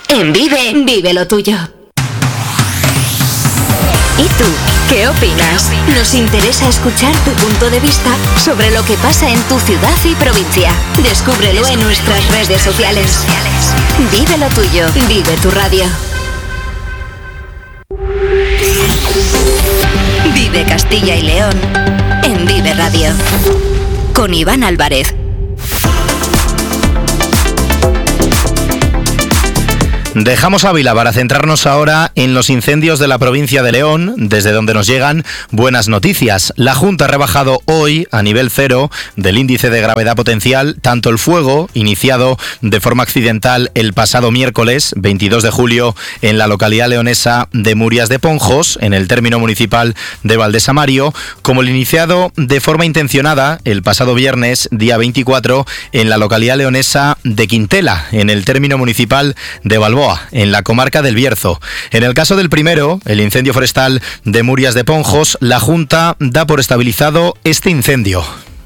En Vive, vive lo tuyo. ¿Y tú, qué opinas? Nos interesa escuchar tu punto de vista sobre lo que pasa en tu ciudad y provincia. Descúbrelo en nuestras redes sociales. Vive lo tuyo, vive tu radio. Vive Castilla y León en Vive Radio. Con Iván Álvarez. Dejamos Ávila para centrarnos ahora en los incendios de la provincia de León, desde donde nos llegan buenas noticias. La Junta ha rebajado hoy a nivel 0 del índice de gravedad potencial tanto el fuego, iniciado de forma accidental el pasado miércoles 22 de julio en la localidad leonesa de Murias de Ponjos, en el término municipal de Valdesamario, como el iniciado de forma intencionada el pasado viernes, día 24, en la localidad leonesa de Quintela, en el término municipal de Balboa, en la comarca del Bierzo. En el caso del primero, el incendio forestal de Murias de Ponjos, la Junta da por estabilizado este incendio.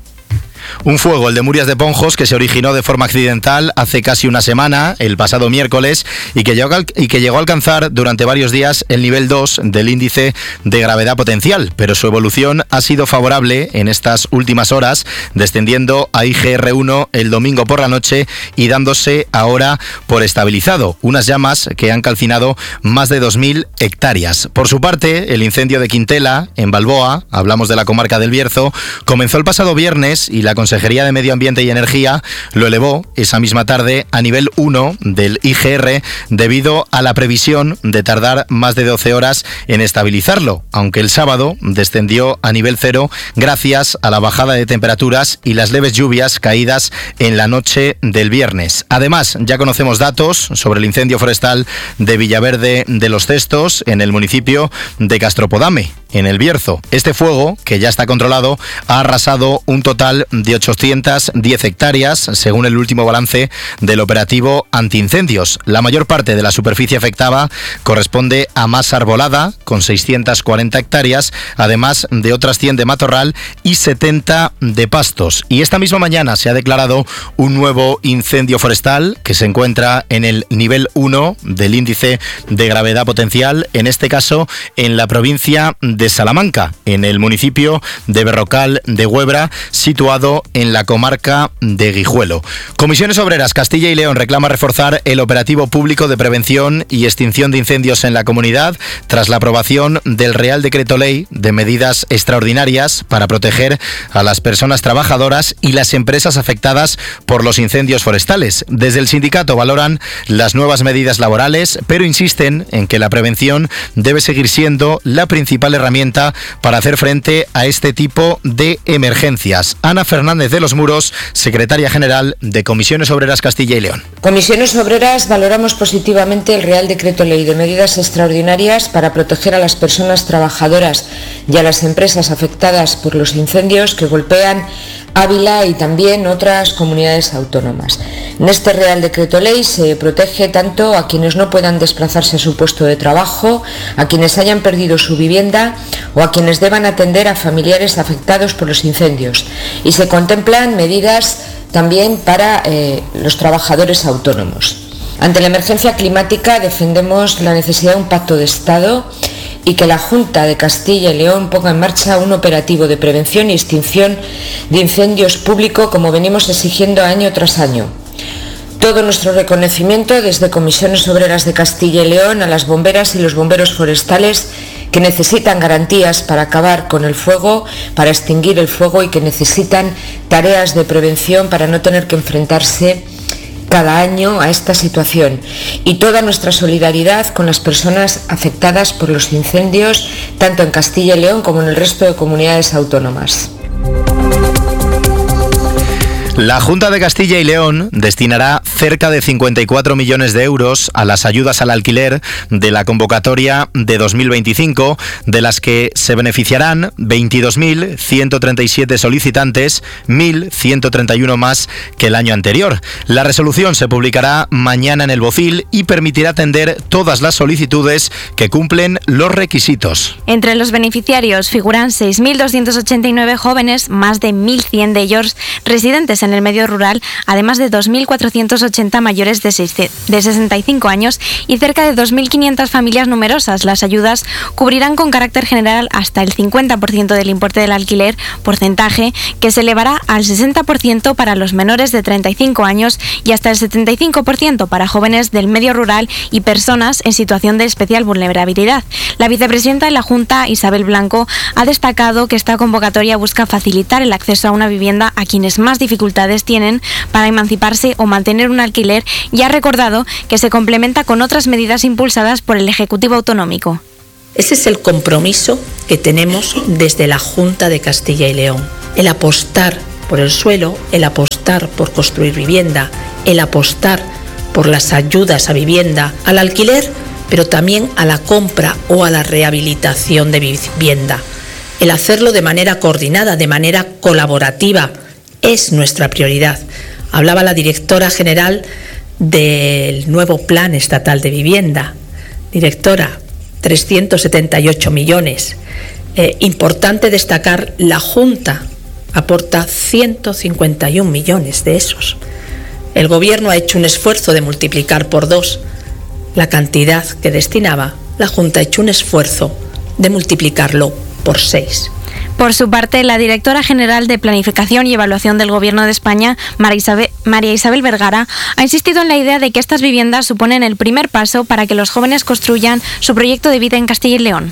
Un fuego, el de Murias de Ponjos, que se originó de forma accidental hace casi una semana, el pasado miércoles, y que llegó a alcanzar durante varios días el nivel 2 del índice de gravedad potencial, pero su evolución ha sido favorable en estas últimas horas, descendiendo a IGR1 el domingo por la noche y dándose ahora por estabilizado. Unas llamas que han calcinado más de 2.000 hectáreas. Por su parte, el incendio de Quintela, en Balboa, hablamos de la comarca del Bierzo, comenzó el pasado viernes y la Consejería de Medio Ambiente y Energía lo elevó esa misma tarde a nivel 1 del IGR debido a la previsión de tardar más de 12 horas en estabilizarlo, aunque el sábado descendió a nivel 0 gracias a la bajada de temperaturas y las leves lluvias caídas en la noche del viernes. Además, ya conocemos datos sobre el incendio forestal de Villaverde de los Cestos en el municipio de Castropodame, en el Bierzo. Este fuego, que ya está controlado, ha arrasado un total de 810 hectáreas, según el último balance del operativo antiincendios. La mayor parte de la superficie afectada corresponde a masa arbolada, con 640 hectáreas, además de otras 100 de matorral y 70 de pastos. Y esta misma mañana se ha declarado un nuevo incendio forestal que se encuentra en el nivel 1 del índice de gravedad potencial, en este caso en la provincia de Salamanca, en el municipio de Berrocal de Huebra, situado en la comarca de Guijuelo. Comisiones Obreras Castilla y León reclama reforzar el operativo público de prevención y extinción de incendios en la comunidad tras la aprobación del Real Decreto Ley de medidas extraordinarias para proteger a las personas trabajadoras y las empresas afectadas por los incendios forestales. Desde el sindicato valoran las nuevas medidas laborales, pero insisten en que la prevención debe seguir siendo la principal herramienta para hacer frente a este tipo de emergencias. Ana Fernández de los Muros, secretaria general de Comisiones Obreras Castilla y León. Comisiones Obreras valoramos positivamente el Real Decreto Ley de medidas extraordinarias para proteger a las personas trabajadoras y a las empresas afectadas por los incendios que golpean Ávila y también otras comunidades autónomas. En este Real Decreto Ley se protege tanto a quienes no puedan desplazarse a su puesto de trabajo, a quienes hayan perdido su vivienda o a quienes deban atender a familiares afectados por los incendios. Y se contemplan medidas también para los trabajadores autónomos. Ante la emergencia climática defendemos la necesidad de un pacto de Estado y que la Junta de Castilla y León ponga en marcha un operativo de prevención y extinción de incendios público como venimos exigiendo año tras año. Todo nuestro reconocimiento desde Comisiones Obreras de Castilla y León a las bomberas y los bomberos forestales que necesitan garantías para acabar con el fuego, para extinguir el fuego y que necesitan tareas de prevención para no tener que enfrentarse cada año a esta situación, y toda nuestra solidaridad con las personas afectadas por los incendios, tanto en Castilla y León como en el resto de comunidades autónomas. La Junta de Castilla y León destinará cerca de 54 millones de euros a las ayudas al alquiler de la convocatoria de 2025, de las que se beneficiarán 22.137 solicitantes, 1.131 más que el año anterior. La resolución se publicará mañana en el BOCIL y permitirá atender todas las solicitudes que cumplen los requisitos. Entre los beneficiarios figuran 6.289 jóvenes, más de 1.100 de ellos residentes en el medio rural, además de 2.400 680 mayores de 65 años y cerca de 2.500 familias numerosas. Las ayudas cubrirán con carácter general hasta el 50% del importe del alquiler, porcentaje que se elevará al 60% para los menores de 35 años y hasta el 75% para jóvenes del medio rural y personas en situación de especial vulnerabilidad. La vicepresidenta de la Junta, Isabel Blanco, ha destacado que esta convocatoria busca facilitar el acceso a una vivienda a quienes más dificultades tienen para emanciparse o mantener un alquiler, y ha recordado que se complementa con otras medidas impulsadas por el Ejecutivo Autonómico. Ese es el compromiso que tenemos desde la Junta de Castilla y León, el apostar por el suelo, el apostar por construir vivienda, el apostar por las ayudas a vivienda, al alquiler, pero también a la compra o a la rehabilitación de vivienda. El hacerlo de manera coordinada, de manera colaborativa, es nuestra prioridad. Hablaba la directora general del nuevo Plan Estatal de Vivienda. Directora, 378 millones. Importante destacar, la Junta aporta 151 millones de esos. El Gobierno ha hecho un esfuerzo de multiplicar por 2 la cantidad que destinaba. La Junta ha hecho un esfuerzo de multiplicarlo por 6. Por su parte, la directora general de Planificación y Evaluación del Gobierno de España, María Isabel Vergara, ha insistido en la idea de que estas viviendas suponen el primer paso para que los jóvenes construyan su proyecto de vida en Castilla y León.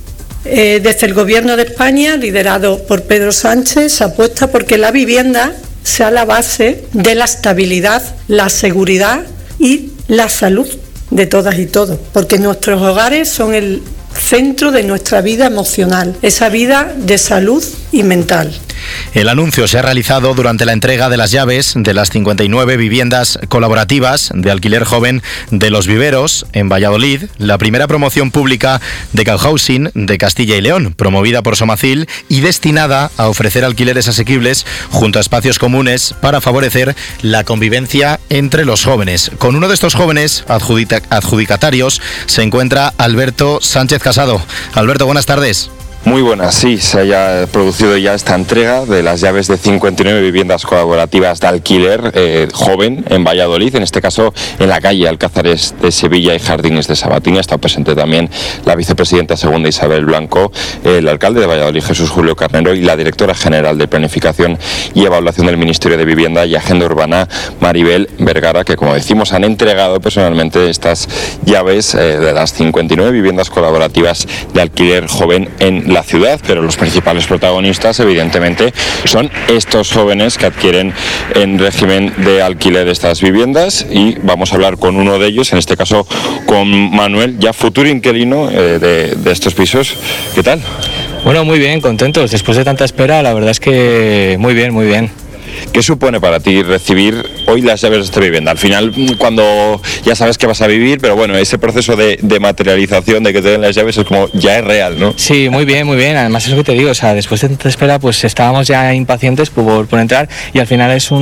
Desde el Gobierno de España, liderado por Pedro Sánchez, se apuesta porque la vivienda sea la base de la estabilidad, la seguridad y la salud de todas y todos, porque nuestros hogares son el centro de nuestra vida emocional, esa vida de salud y mental. El anuncio se ha realizado durante la entrega de las llaves de las 59 viviendas colaborativas de alquiler joven de Los Viveros, en Valladolid, la primera promoción pública de cohousing de Castilla y León, promovida por Somacil y destinada a ofrecer alquileres asequibles junto a espacios comunes para favorecer la convivencia entre los jóvenes. Con uno de estos jóvenes adjudicatarios se encuentra Alberto Sánchez Casado. Alberto, buenas tardes. Muy buenas, sí, se haya producido ya esta entrega de las llaves de 59 viviendas colaborativas de alquiler joven en Valladolid, en este caso en la calle Alcázares de Sevilla y Jardines de Sabatín. Ha estado presente también la vicepresidenta segunda Isabel Blanco, el alcalde de Valladolid Jesús Julio Carnero y la directora general de Planificación y Evaluación del Ministerio de Vivienda y Agenda Urbana, Maribel Vergara, que como decimos han entregado personalmente estas llaves de las 59 viviendas colaborativas de alquiler joven en la ciudad, pero los principales protagonistas evidentemente son estos jóvenes que adquieren en régimen de alquiler estas viviendas, y vamos a hablar con uno de ellos, en este caso con Manuel, ya futuro inquilino de estos pisos. ¿Qué tal? Bueno, muy bien, contentos. Después de tanta espera, la verdad es que muy bien, muy bien. ¿Qué supone para ti recibir hoy las llaves de esta vivienda? Al final, cuando ya sabes que vas a vivir, pero bueno, ese proceso de materialización, de que te den las llaves, es como, ya es real, ¿no? Sí, muy bien, muy bien. Además, es lo que te digo, o sea, después de tanta espera, pues estábamos ya impacientes por entrar, y al final es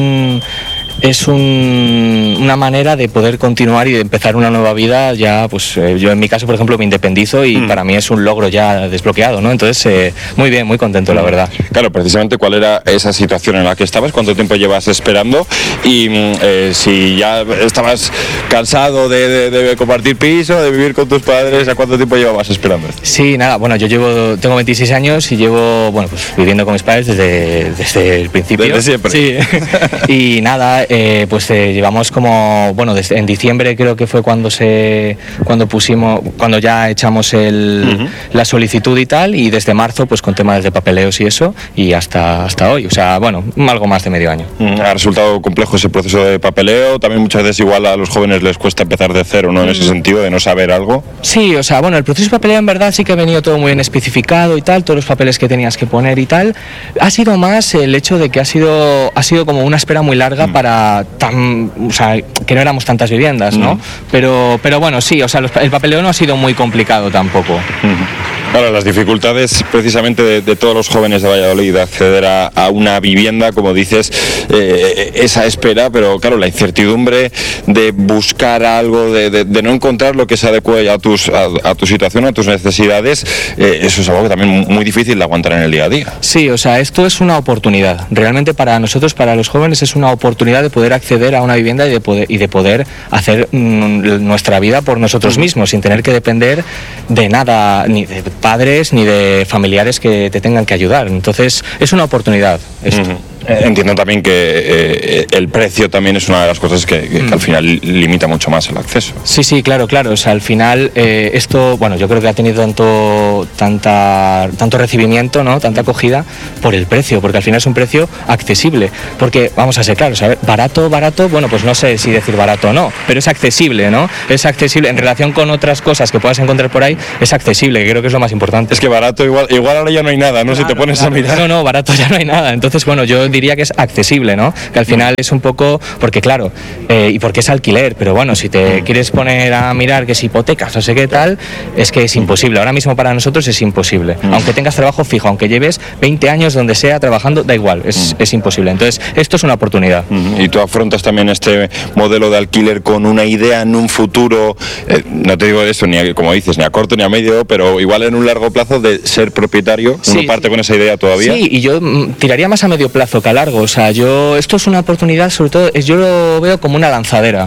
una manera de poder continuar y de empezar una nueva vida. Ya, pues yo en mi caso, por ejemplo, me independizo y para mí es un logro ya desbloqueado, ¿no? Entonces, muy bien, muy contento, la verdad. Claro, precisamente, ¿cuál era esa situación en la que estabas? ¿Cuánto tiempo llevas esperando? Y si ya estabas cansado de compartir piso, de vivir con tus padres, ¿a cuánto tiempo llevabas esperando? Sí, nada, bueno, tengo 26 años y llevo, bueno, pues viviendo con mis padres desde el principio. Desde siempre. Sí. Y nada, llevamos como, bueno, en diciembre creo que fue cuando ya echamos la solicitud y tal, y desde marzo pues con temas de papeleos y eso, y hasta hoy, o sea, bueno, algo más de medio año. ¿Ha resultado complejo ese proceso de papeleo? También muchas veces igual a los jóvenes les cuesta empezar de cero, ¿no? En ese sentido, de no saber algo. Sí, o sea, bueno, el proceso de papeleo en verdad sí que ha venido todo muy bien especificado y tal, todos los papeles que tenías que poner y tal. Ha sido más el hecho de que ha sido como una espera muy larga para o sea, que no éramos tantas viviendas, ¿no? Pero bueno, sí, o sea, el papeleo no ha sido muy complicado tampoco. Claro, las dificultades precisamente de todos los jóvenes de Valladolid de acceder a una vivienda, como dices, esa espera, pero claro, la incertidumbre de buscar algo, de no encontrar lo que se adecue a tu situación, a tus necesidades, eso es algo que también muy difícil de aguantar en el día a día. Sí, o sea, esto es una oportunidad. Realmente para nosotros, para los jóvenes, es una oportunidad oportunidad de poder acceder a una vivienda y de poder hacer nuestra vida por nosotros mismos, sin tener que depender de nada, ni de padres ni de familiares que te tengan que ayudar. Entonces es una oportunidad esto. Entiendo también que el precio también es una de las cosas que al final limita mucho más el acceso. Sí, claro. O sea, al final esto, bueno, yo creo que ha tenido tanto recibimiento, ¿no? Tanta acogida por el precio, porque al final es un precio accesible. Porque, vamos a ser claros, barato, bueno, pues no sé si decir barato o no, pero es accesible, ¿no? Es accesible en relación con otras cosas que puedas encontrar por ahí, es accesible, que creo que es lo más importante. Es que barato igual ahora ya no hay nada, ¿no? Claro, si te pones a mirar. No, barato ya no hay nada. Entonces, bueno, yo diría que es accesible, ¿no? Que al final es un poco, porque claro, y porque es alquiler, pero bueno, si te quieres poner a mirar que es hipotecas, no sé qué tal, es que es imposible. Ahora mismo para nosotros es imposible. Aunque tengas trabajo fijo, aunque lleves 20 años donde sea trabajando, da igual, es imposible. Entonces, esto es una oportunidad. Y tú afrontas también este modelo de alquiler con una idea en un futuro, no te digo eso, ni como dices, ni a corto ni a medio, pero igual en un largo plazo de ser propietario. Sí, ¿uno parte con esa idea todavía? Sí, y yo tiraría más a medio plazo que a largo. O sea, esto es una oportunidad, sobre todo, yo lo veo como una lanzadera,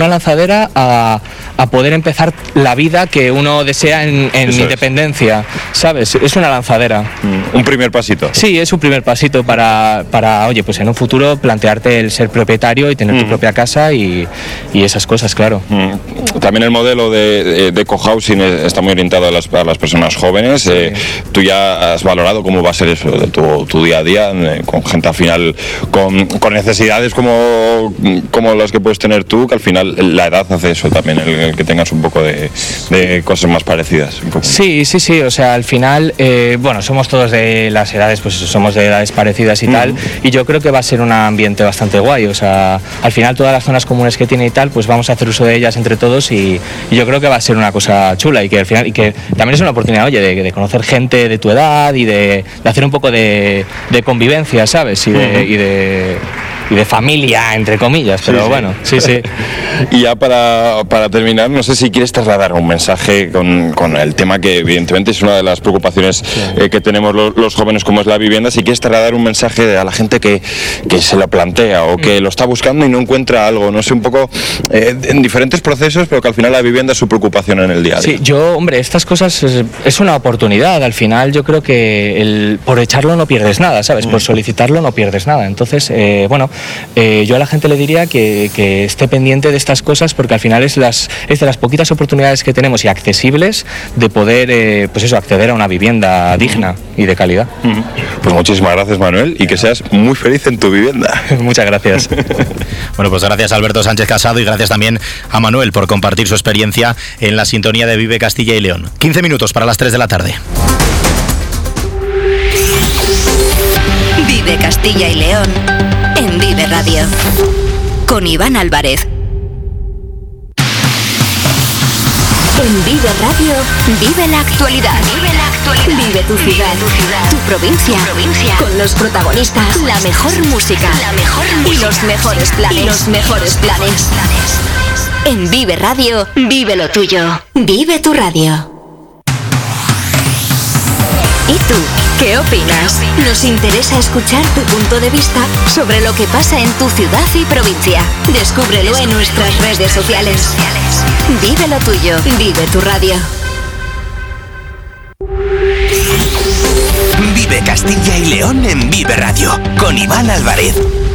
a poder empezar la vida que uno desea en independencia, ¿sabes? Es una lanzadera. Un primer pasito. Sí, es un primer pasito para oye, pues en un futuro plantearte el ser propietario y tener tu propia casa y esas cosas, claro. También el modelo de cohousing está muy orientado a las personas jóvenes. Sí. Tú ya has valorado cómo va a ser eso, tu día a día, con gente al final con necesidades como las que puedes tener tú, que al final la edad hace eso también, el que tengas un poco de cosas más parecidas. Sí, o sea, al final, bueno, somos todos de las edades, pues somos de edades parecidas y tal, y yo creo que va a ser un ambiente bastante guay. O sea, al final todas las zonas comunes que tiene y tal, pues vamos a hacer uso de ellas entre todos y yo creo que va a ser una cosa chula y que al final, y que también es una oportunidad, oye, de conocer gente de tu edad y de hacer un poco de convivencia, ¿sabes? Y de familia, entre comillas, pero sí, bueno, sí. Y ya para terminar, no sé si quieres trasladar un mensaje con el tema que evidentemente es una de las preocupaciones que tenemos los jóvenes, como es la vivienda. Si quieres trasladar un mensaje a la gente que se lo plantea o que lo está buscando y no encuentra algo, no sé, un poco en diferentes procesos, pero que al final la vivienda es su preocupación en el día a día. Sí, hombre, estas cosas es una oportunidad. Al final yo creo que por echarlo no pierdes nada, ¿sabes? Por solicitarlo no pierdes nada. Entonces, bueno, yo a la gente le diría que esté pendiente de estas cosas, porque al final es de las poquitas oportunidades que tenemos y accesibles de poder, pues eso, acceder a una vivienda digna y de calidad. Pues muchísimas gracias, Manuel, y que seas muy feliz en tu vivienda. Muchas gracias. Bueno, pues gracias a Alberto Sánchez Casado y gracias también a Manuel por compartir su experiencia en la sintonía de Vive Castilla y León. 15 minutos para las 3 de la tarde. Vive Castilla y León en Vive Radio con Iván Álvarez. En Vive Radio, vive la actualidad. Vive tu ciudad, tu provincia, con los protagonistas, la mejor música y los mejores planes. En Vive Radio, vive lo tuyo. Vive tu radio. ¿Y tú? ¿Qué opinas? Nos interesa escuchar tu punto de vista sobre lo que pasa en tu ciudad y provincia. Descúbrelo en nuestras redes sociales. Vive lo tuyo, vive tu radio. Vive Castilla y León en Vive Radio, con Iván Álvarez.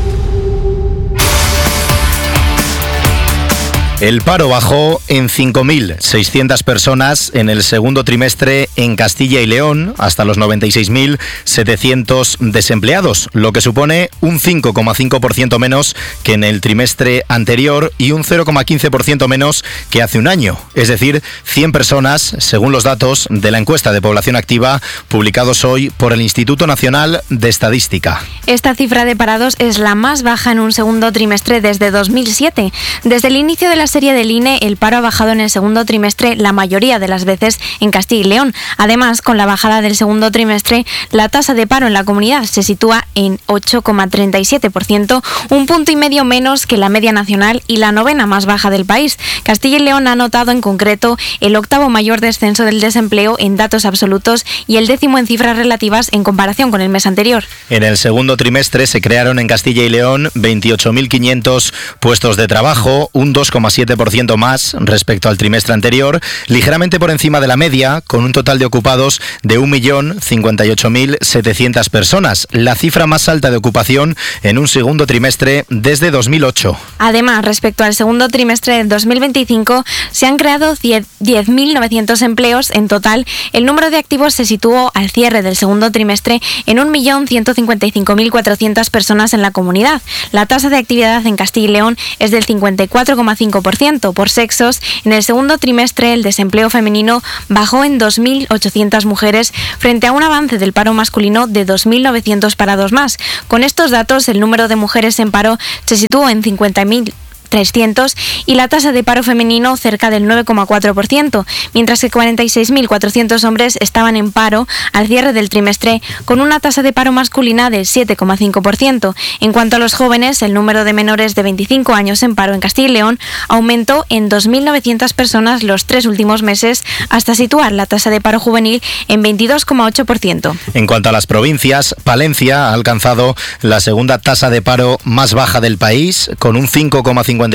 El paro bajó en 5.600 personas en el segundo trimestre en Castilla y León, hasta los 96.700 desempleados, lo que supone un 5,5% menos que en el trimestre anterior y un 0,15% menos que hace un año. Es decir, 100 personas, según los datos de la encuesta de población activa publicados hoy por el Instituto Nacional de Estadística. Esta cifra de parados es la más baja en un segundo trimestre desde 2007. Desde el inicio de la serie del INE, el paro ha bajado en el segundo trimestre la mayoría de las veces en Castilla y León. Además, con la bajada del segundo trimestre, la tasa de paro en la comunidad se sitúa en 8,37%, 1,5 puntos menos que la media nacional y la novena más baja del país. Castilla y León ha notado en concreto el octavo mayor descenso del desempleo en datos absolutos y el 10º en cifras relativas en comparación con el mes anterior. En el segundo trimestre se crearon en Castilla y León 28.500 puestos de trabajo, un 2,7% más respecto al trimestre anterior, ligeramente por encima de la media, con un total de ocupados de 1.058.700 personas, la cifra más alta de ocupación en un segundo trimestre desde 2008. Además, respecto al segundo trimestre de 2025, se han creado 10.900 empleos. En total, el número de activos se situó al cierre del segundo trimestre en 1.155.400 personas en la comunidad. La tasa de actividad en Castilla y León es del 54,5%. Por sexos, en el segundo trimestre el desempleo femenino bajó en 2.800 mujeres frente a un avance del paro masculino de 2.900 parados más. Con estos datos, el número de mujeres en paro se situó en 50.300 y la tasa de paro femenino cerca del 9,4%, mientras que 46.400 hombres estaban en paro al cierre del trimestre, con una tasa de paro masculina del 7,5%. En cuanto a los jóvenes, el número de menores de 25 años en paro en Castilla y León aumentó en 2.900 personas los 3 últimos meses, hasta situar la tasa de paro juvenil en 22,8%. En cuanto a las provincias, Palencia ha alcanzado la segunda tasa de paro más baja del país, con un 5,55%,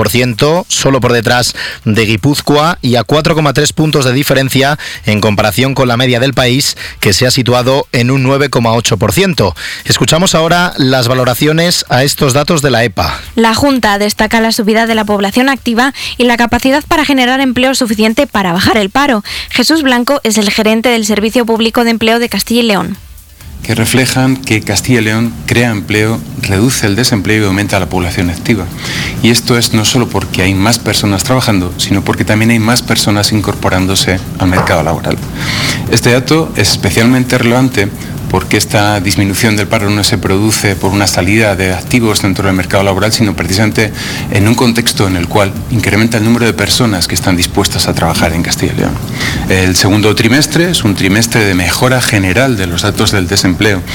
solo por detrás de Guipúzcoa, y a 4,3 puntos de diferencia en comparación con la media del país, que se ha situado en un 9,8%. Escuchamos ahora las valoraciones a estos datos de la EPA. La Junta destaca la subida de la población activa y la capacidad para generar empleo suficiente para bajar el paro. Jesús Blanco es el gerente del Servicio Público de Empleo de Castilla y León. Que reflejan que Castilla y León crea empleo, reduce el desempleo y aumenta la población activa. Y esto es no solo porque hay más personas trabajando, sino porque también hay más personas incorporándose al mercado laboral. Este dato es especialmente relevante porque esta disminución del paro no se produce por una salida de activos dentro del mercado laboral, sino precisamente en un contexto en el cual incrementa el número de personas que están dispuestas a trabajar en Castilla y León. El segundo trimestre es un trimestre de mejora general de los datos del desempleo.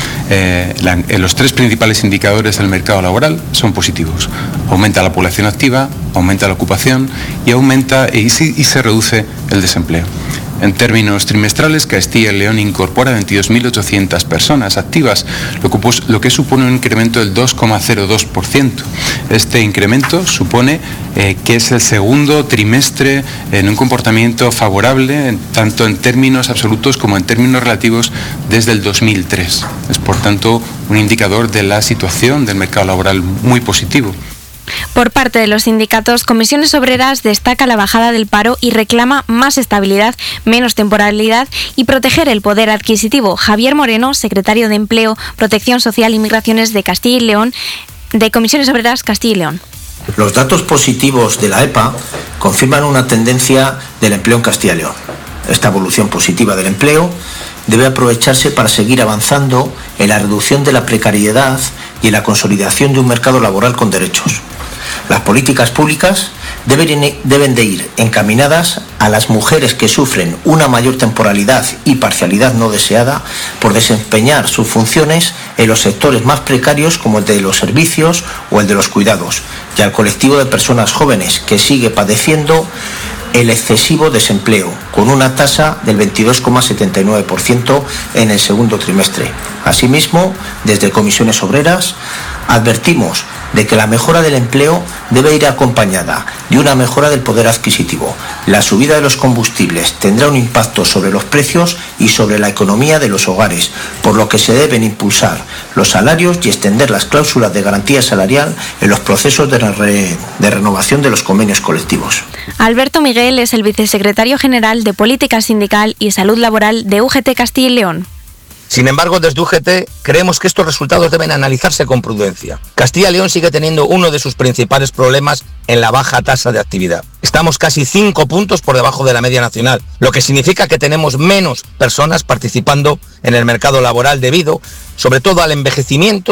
Los 3 principales indicadores del mercado laboral son positivos. Aumenta la población activa, aumenta la ocupación y se reduce el desempleo. En términos trimestrales, Castilla y León incorpora 22.800 personas activas, lo que supone un incremento del 2,02%. Este incremento supone que es el segundo trimestre en un comportamiento favorable, tanto en términos absolutos como en términos relativos, desde el 2003. Es, por tanto, un indicador de la situación del mercado laboral muy positivo. Por parte de los sindicatos, Comisiones Obreras destaca la bajada del paro y reclama más estabilidad, menos temporalidad y proteger el poder adquisitivo. Javier Moreno, secretario de Empleo, Protección Social y Migraciones de Castilla y León, de Comisiones Obreras Castilla y León. Los datos positivos de la EPA confirman una tendencia del empleo en Castilla y León. Esta evolución positiva del empleo debe aprovecharse para seguir avanzando en la reducción de la precariedad y en la consolidación de un mercado laboral con derechos. Las políticas públicas deben de ir encaminadas a las mujeres que sufren una mayor temporalidad y parcialidad no deseada por desempeñar sus funciones en los sectores más precarios, como el de los servicios o el de los cuidados, y al colectivo de personas jóvenes que sigue padeciendo el excesivo desempleo, con una tasa del 22,79% en el segundo trimestre. Asimismo, desde Comisiones Obreras advertimos de que la mejora del empleo debe ir acompañada de una mejora del poder adquisitivo. La subida de los combustibles tendrá un impacto sobre los precios y sobre la economía de los hogares, por lo que se deben impulsar los salarios y extender las cláusulas de garantía salarial en los procesos de renovación de los convenios colectivos. Alberto Miguel es el vicesecretario general de Política Sindical y Salud Laboral de UGT Castilla y León. Sin embargo, desde UGT creemos que estos resultados deben analizarse con prudencia. Castilla y León sigue teniendo uno de sus principales problemas en la baja tasa de actividad. Estamos casi 5 puntos por debajo de la media nacional, lo que significa que tenemos menos personas participando en el mercado laboral debido, sobre todo, al envejecimiento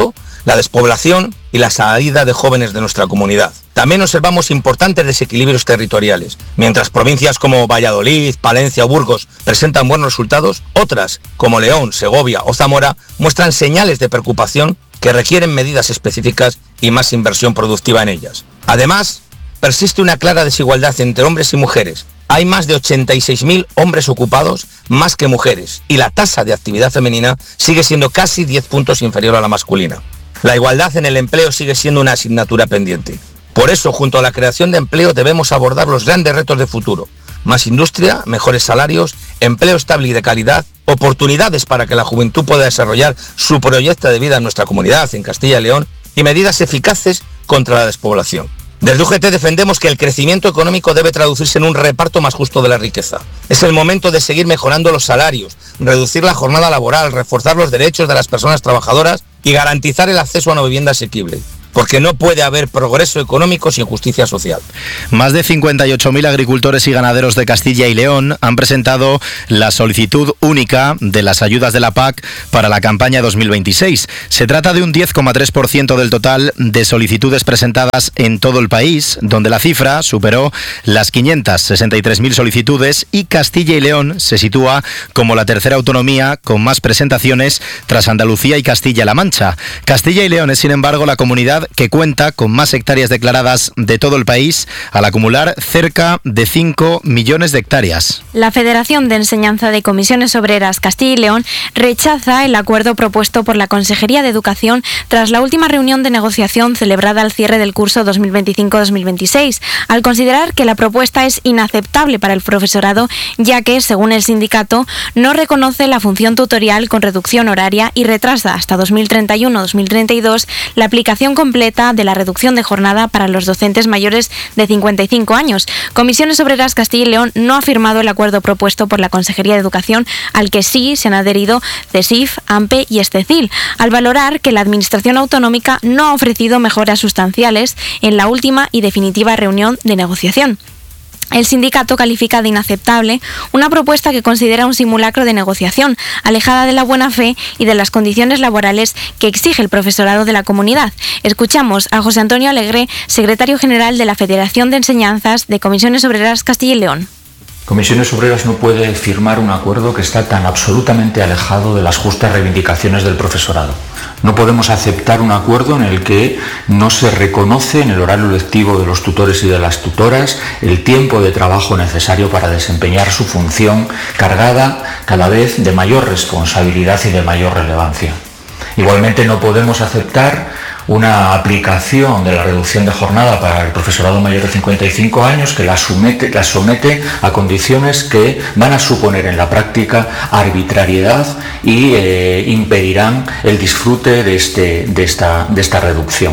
la despoblación y la salida de jóvenes de nuestra comunidad. También observamos importantes desequilibrios territoriales. Mientras provincias como Valladolid, Palencia o Burgos presentan buenos resultados, otras, como León, Segovia o Zamora, muestran señales de preocupación que requieren medidas específicas y más inversión productiva en ellas. Además, persiste una clara desigualdad entre hombres y mujeres. Hay más de 86.000 hombres ocupados, más que mujeres, y la tasa de actividad femenina sigue siendo casi 10 puntos inferior a la masculina. La igualdad en el empleo sigue siendo una asignatura pendiente. Por eso, junto a la creación de empleo, debemos abordar los grandes retos de futuro. Más industria, mejores salarios, empleo estable y de calidad, oportunidades para que la juventud pueda desarrollar su proyecto de vida en nuestra comunidad, en Castilla y León, y medidas eficaces contra la despoblación. Desde UGT defendemos que el crecimiento económico debe traducirse en un reparto más justo de la riqueza. Es el momento de seguir mejorando los salarios, reducir la jornada laboral, reforzar los derechos de las personas trabajadoras y garantizar el acceso a una vivienda asequible. Porque no puede haber progreso económico sin justicia social. Más de 58.000 agricultores y ganaderos de Castilla y León han presentado la solicitud única de las ayudas de la PAC para la campaña 2026. Se trata de un 10,3% del total de solicitudes presentadas en todo el país, donde la cifra superó las 563.000 solicitudes y Castilla y León se sitúa como la tercera autonomía con más presentaciones tras Andalucía y Castilla-La Mancha. Castilla y León es, sin embargo, la comunidad que cuenta con más hectáreas declaradas de todo el país, al acumular cerca de 5 millones de hectáreas. La Federación de Enseñanza de Comisiones Obreras Castilla y León rechaza el acuerdo propuesto por la Consejería de Educación tras la última reunión de negociación celebrada al cierre del curso 2025-2026, al considerar que la propuesta es inaceptable para el profesorado, ya que, según el sindicato, no reconoce la función tutorial con reducción horaria y retrasa hasta 2031-2032 la aplicación completa de la reducción de jornada para los docentes mayores de 55 años. Comisiones Obreras Castilla y León no ha firmado el acuerdo propuesto por la Consejería de Educación, al que sí se han adherido CESIF, AMPE y Estecil, al valorar que la Administración Autonómica no ha ofrecido mejoras sustanciales en la última y definitiva reunión de negociación. El sindicato califica de inaceptable una propuesta que considera un simulacro de negociación, alejada de la buena fe y de las condiciones laborales que exige el profesorado de la comunidad. Escuchamos a José Antonio Alegre, secretario general de la Federación de Enseñanzas de Comisiones Obreras Castilla y León. Comisiones Obreras no puede firmar un acuerdo que está tan absolutamente alejado de las justas reivindicaciones del profesorado. No podemos aceptar un acuerdo en el que no se reconoce en el horario lectivo de los tutores y de las tutoras el tiempo de trabajo necesario para desempeñar su función cargada cada vez de mayor responsabilidad y de mayor relevancia. Igualmente no podemos aceptar una aplicación de la reducción de jornada para el profesorado mayor de 55 años que la somete a condiciones que van a suponer en la práctica arbitrariedad y impedirán el disfrute de esta reducción.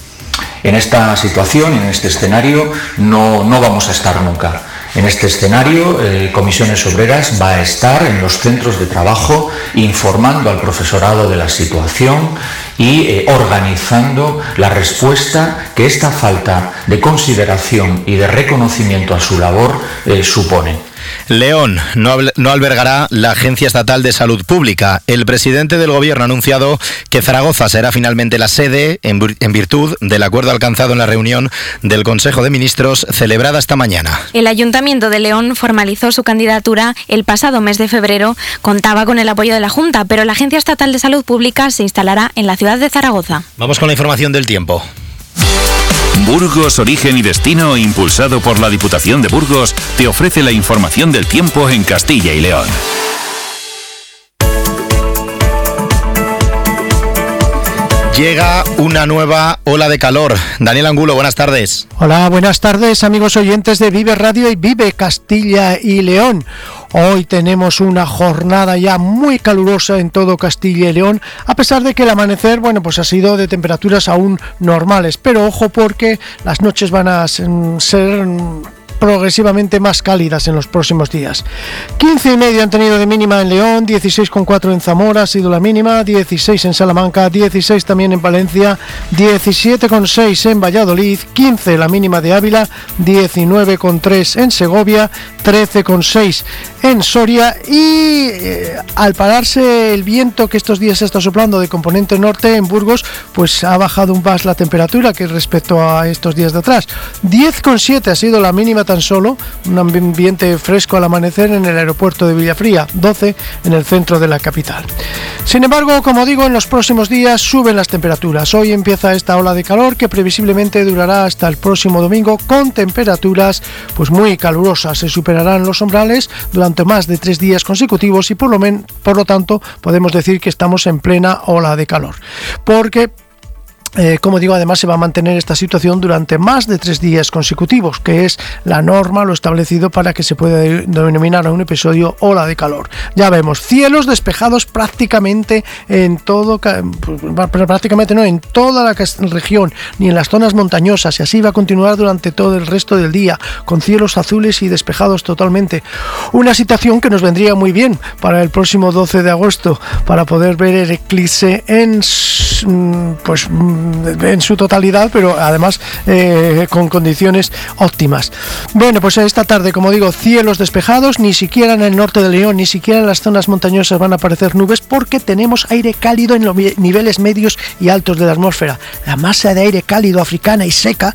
En esta situación, en este escenario, no vamos a estar nunca. En este escenario, Comisiones Obreras va a estar en los centros de trabajo informando al profesorado de la situación y organizando la respuesta que esta falta de consideración y de reconocimiento a su labor supone. León no albergará la Agencia Estatal de Salud Pública. El presidente del Gobierno ha anunciado que Zaragoza será finalmente la sede en virtud del acuerdo alcanzado en la reunión del Consejo de Ministros celebrada esta mañana. El Ayuntamiento de León formalizó su candidatura el pasado mes de febrero. Contaba con el apoyo de la Junta, pero la Agencia Estatal de Salud Pública se instalará en la ciudad de Zaragoza. Vamos con la información del tiempo. Burgos, Origen y Destino, impulsado por la Diputación de Burgos, te ofrece la información del tiempo en Castilla y León. Llega una nueva ola de calor. Daniel Angulo, buenas tardes. Hola, buenas tardes, amigos oyentes de Vive Radio y Vive Castilla y León. Hoy tenemos una jornada ya muy calurosa en todo Castilla y León, a pesar de que el amanecer, pues ha sido de temperaturas aún normales. Pero ojo, porque las noches van a ser progresivamente más cálidas en los próximos días. 15,5 han tenido de mínima en León, 16,4 en Zamora ha sido la mínima, 16 en Salamanca, 16 también en Valencia, 17,6 en Valladolid, 15 la mínima de Ávila, 19,3 en Segovia, 13,6 en Soria y al pararse el viento que estos días se está soplando de componente norte en Burgos, pues ha bajado un más la temperatura que respecto a estos días de atrás. 10,7 ha sido la mínima tan solo, un ambiente fresco al amanecer en el aeropuerto de Villafría, 12 en el centro de la capital. Sin embargo, como digo, en los próximos días suben las temperaturas. Hoy empieza esta ola de calor que previsiblemente durará hasta el próximo domingo con temperaturas pues muy calurosas. Se superarán los umbrales durante más de 3 días consecutivos y por lo tanto podemos decir que estamos en plena ola de calor. Porque como digo, además se va a mantener esta situación durante más de 3 días consecutivos, que es la norma, lo establecido para que se pueda denominar a un episodio ola de calor. Ya vemos cielos despejados prácticamente en no en toda la región, ni en las zonas montañosas, y así va a continuar durante todo el resto del día, con cielos azules y despejados totalmente. Una situación que nos vendría muy bien para el próximo 12 de agosto, para poder ver el eclipse en su totalidad, pero además con condiciones óptimas. Bueno, pues esta tarde, como digo, cielos despejados, ni siquiera en el norte de León, ni siquiera en las zonas montañosas van a aparecer nubes, porque tenemos aire cálido en los niveles medios y altos de la atmósfera. La masa de aire cálido africana y seca